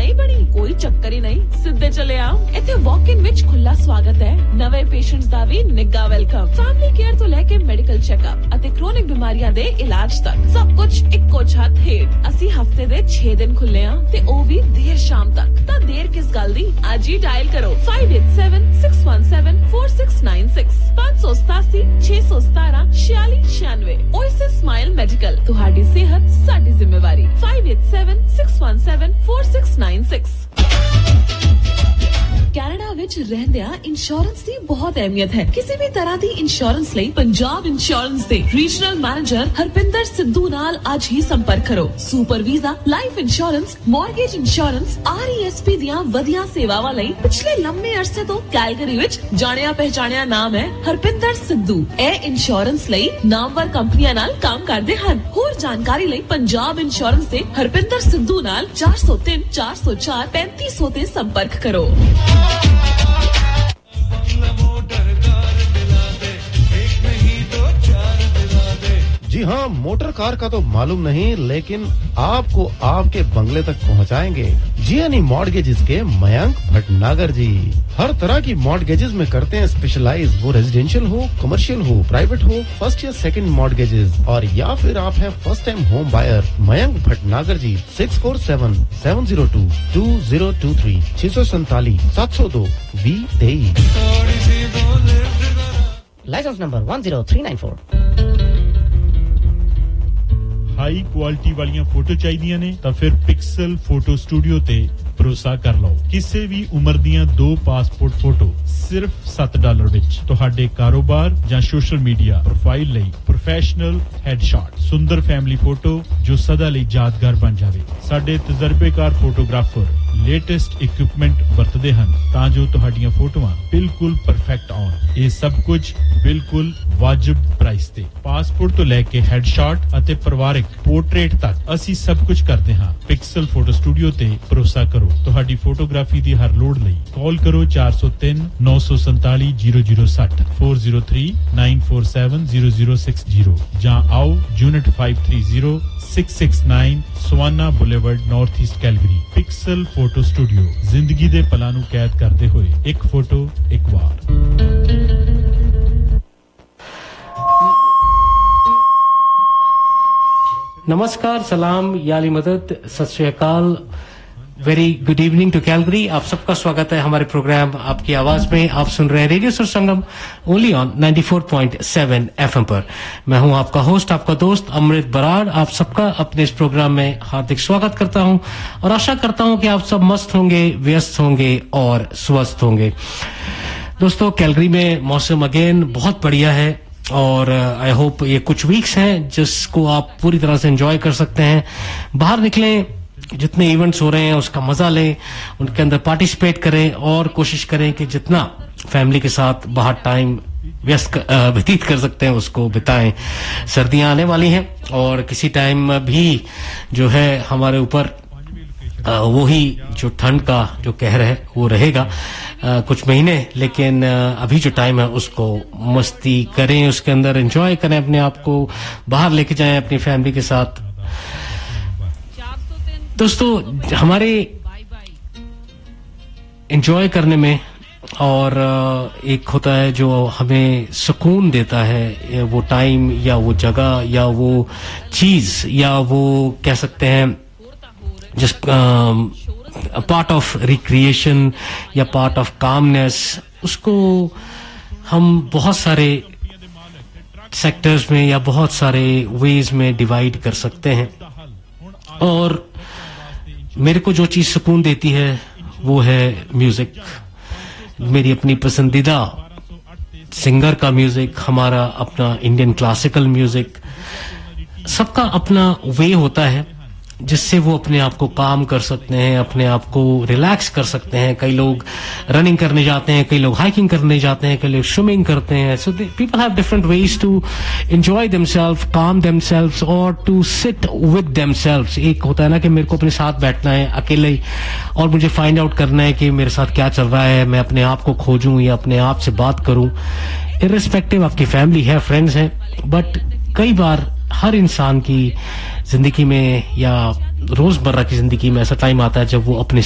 नहीं बनी कोई चक्कर ही नहीं सीधे चले आओ इत्थे वॉक इन विच खुला स्वागत है नवे पेशेंट्स दा भी निग्गा वेलकम फैमिली केयर तो लेके मेडिकल चेकअप अते क्रोनिक बीमारियां दे इलाज तक सब कुछ इक्को छत हेठ असी हफ्ते दे 6 दिन खुले हां ते ओ भी देर शाम तक ता देर किस गल दी आज ही डायल करो 5876174696 587 617 4696 ओएसिस स्माइल मेडिकल तुहाडी सेहत साडी जिम्मेवारी 5876174696 कनाडा विच रहंदिया इंश्योरेंस दी बहुत अहमियत है किसी भी तरह दी इंश्योरेंस लई पंजाब इंश्योरेंस दे रीजनल मैनेजर हरपिंदर सिद्धू नाल आज ही संपर्क करो super visa life insurance mortgage insurance RESP दियां वधिया सेवावां लई पिछले लंबे अरसे तो कैलगरी विच जानिया पहचानिया नाम है हरपिंदर सिद्धू ए इंश्योरेंस लई नामवर कंपनियां नाल काम करदे हन होर जानकारी लई पंजाब इंश्योरेंस दे हरपिंदर सिद्धू नाल 403 404 3500 ते संपर्क करो जी हाँ मोटर कार का तो मालूम नहीं लेकिन आपको आपके बंगले तक पहुँचाएंगे जीएनई मॉर्गेजेस के मयंक भटनागर जी हर तरह की मॉर्गेजेस में करते हैं स्पेशलाइज वो रेजिडेंशियल हो कमर्शियल हो प्राइवेट हो फर्स्ट या सेकंड मॉर्गेजेस और या फिर आप हैं first time home buyer Mayank Bhatnagar जी 6477022023 647 702 2023 licence number 10394 high quality वालियां photo चाहिए ने तो फिर पिक्सल फोटो स्टूडियो ते भरोसा कर लो किसी भी उम्र दियां 2 पासपोर्ट फोटो सिर्फ $7 विच तुहाडे कारोबार या सोशल मीडिया प्रोफाइल लई प्रोफेशनल हेडशॉट सुंदर फैमिली फोटो जो सदा लई यादगार बन जावे साडे तजर्बेकार फोटोग्राफर लेटेस्ट इक्विपमेंट वरतदे हन तां जो तुहाडीਆਂ फोटोआं बिल्कुल परफेक्ट आउण ਇਹ सब कुछ बिल्कुल वाजिब प्राइस ते पासपोर्ट तो लेके हेडशॉट ਅਤੇ ਪਰਿਵਾਰਿਕ पोर्ट्रेट तक ਅਸੀਂ सब कुछ ਕਰਦੇ ਹਾਂ पिक्सल फोटो स्टूडियो ਤੇ ਭਰੋਸਾ ਕਰੋ ਤੁਹਾਡੀ ਫੋਟੋਗ੍ਰਾਫੀ ਦੀ ਹਰ ਲੋੜ ਲਈ ਕਾਲ ਕਰੋ 403 947 0060 4039470060 ਜਾਂ ਆਓ unit 530 669 savanna boulevard north East Calgary pixel photo studio ਜ਼ਿੰਦਗੀ ਦੇ ਪਲਾਂ ਨੂੰ ਕੈਦ ਕਰਦੇ ਹੋਏ ਇੱਕ ਫੋਟੋ ਇੱਕ ਵਾਰ नमस्कार सलाम याली मदद सत श्री अकाल very good evening to Calgary आप सबका स्वागत है हमारे प्रोग्राम आपकी आवाज में आप सुन रहे हैं रेडियो सुर संगम ओनली ऑन 94.7 FM पर मैं हूं आपका होस्ट आपका दोस्त अमृत बराड़ आप सबका अपने इस प्रोग्राम में हार्दिक स्वागत करता हूं और आशा करता हूं कि आप सब मस्त होंगे व्यस्त होंगे और स्वस्थ होंगे दोस्तों कैलगरी में मौसम अगेन बहुत बढ़िया है और आई होप ये कुछ वीक्स हैं जिसको आप पूरी तरह से एंजॉय कर सकते हैं बाहर निकलें जितने इवेंट्स हो रहे हैं उसका मजा लें उनके अंदर पार्टिसिपेट करें और कोशिश करें कि जितना फैमिली के साथ बाहर टाइम व्यतीत कर सकते हैं उसको बिताएं सर्दियां आने वाली हैं और किसी टाइम भी जो है हमारे ऊपर वही जो ठंड का जो कहर है वो रहेगा कुछ महीने लेकिन अभी जो टाइम है उसको मस्ती करें उसके अंदर एंजॉय करें अपने आप को बाहर लेके जाएं अपनी फैमिली के साथ दोस्तों हमारे एंजॉय करने में और एक होता है जो हमें सुकून देता है वो टाइम या वो जगह या वो चीज या वो कह सकते हैं just part of recreation या part of calmness उसको हम बहुत सारे सेक्टर्स में या बहुत सारे वेज में डिवाइड कर सकते हैं और मेरे को जो चीज सुकून देती है वो है म्यूजिक मेरी अपनी पसंदीदा सिंगर का म्यूजिक हमारा अपना इंडियन क्लासिकल म्यूजिक सबका अपना वे होता है जिससे वो अपने आप को काम कर सकते हैं अपने आप को रिलैक्स कर सकते हैं कई लोग रनिंग करने जाते हैं कई लोग हाइकिंग करने जाते हैं कई लोग स्विमिंग करते हैं so people have different ways to enjoy themselves काम देमसेल्व्स और टू सिट विद देमसेल्व्स एक होता है ना कि मेरे को अपने साथ बैठना है अकेले ही और मुझे फाइंड आउट करना है कि मेरे साथ क्या चल रहा है मैं अपने आप को खोजूं या अपने आप से बात करूं इर्रिस्पेक्टिव आपकी फैमिली है फ्रेंड्स हैं बट कई बार हर इंसान की जिंदगी में या रोजमर्रा की जिंदगी में ऐसा टाइम आता है जब वो अपने